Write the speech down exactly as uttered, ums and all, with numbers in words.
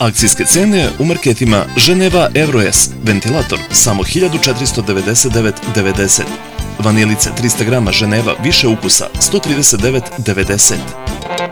Akcijske cene u marketima Ženeva EuroS, ventilator samo hiljadu četiristo devedeset devet devedeset. Vanilice trista grama Ženeva više ukusa sto trideset devet devedeset.